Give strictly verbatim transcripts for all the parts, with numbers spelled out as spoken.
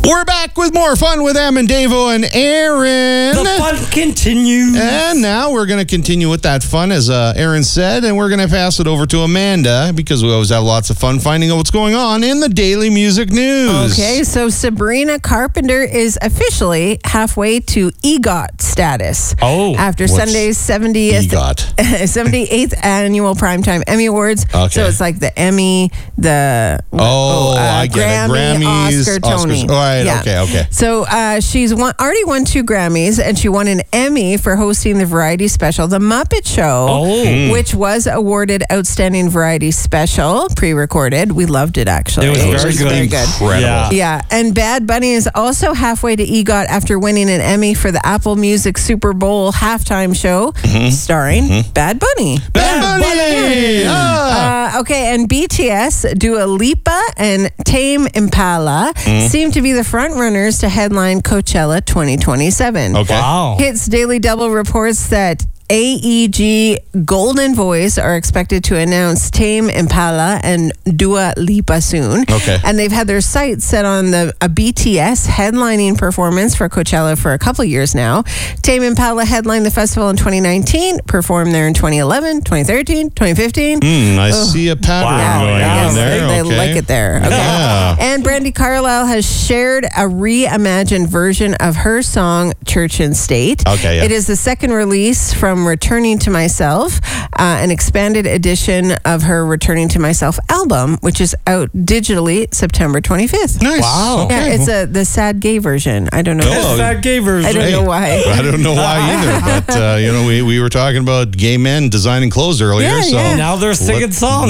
We're back with more fun with Em and Davo and Aaron. The fun continues. And now we're going to continue with that fun, as uh, Aaron said, and we're going to pass it over to Amanda because we always have lots of fun finding out what's going on in the daily music news. Okay, so Sabrina Carpenter is officially halfway to EGOT status. Oh, after what's Sunday's seventieth, EGOT? seventy-eighth annual Primetime Emmy Awards. Okay. So it's like the Emmy, the Oh, uh, I get it. Grammy, Grammys, Oscar, Tony. Oscars. All right, okay, okay. So uh, she's won, already won two Grammys, and she won an Emmy for hosting the variety special The Muppet Show, Oh. which was awarded Outstanding Variety Special, pre-recorded. We loved it, actually. It was It was very good. very good. Incredible. Yeah. Yeah, and Bad Bunny is also halfway to EGOT after winning an Emmy for the Apple Music Super Bowl halftime show, starring Bad Bunny. Bad Bunny! Ah. Uh, okay, and B T S, Dua Lipa, and Tame Impala seem to be the front runners to headline Coachella twenty twenty-seven. Okay. Wow. Hits Daily Double reports that A E G Golden Voice are expected to announce Tame Impala and Dua Lipa soon. Okay. And they've had their sights set on the a B T S headlining performance for Coachella for a couple years now. Tame Impala headlined the festival in twenty nineteen, performed there in twenty eleven, twenty thirteen, twenty fifteen. Hmm, I see a pattern Wow. going Yeah, on there. They, they okay. like it there. Okay. Yeah. And Brandi Carlile has shared a reimagined version of her song Church and State. Okay, yeah. It is the second release from Returning to Myself, uh, an expanded edition of her Returning to Myself album, which is out digitally September twenty-fifth. Nice. Wow. Yeah, Okay. it's a the sad gay version. I don't know. Oh. That gay version. I don't know why. I don't know why either, but uh, you know, we, we were talking about gay men designing clothes earlier, Yeah, so yeah. Now they're singing What- songs.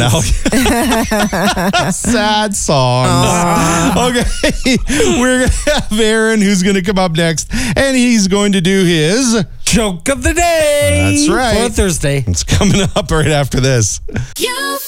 Now, sad songs. Okay, we're gonna have Aaron, who's gonna come up next, and he's going to do his. Joke of the day. That's right. For Thursday. It's coming up right after this. You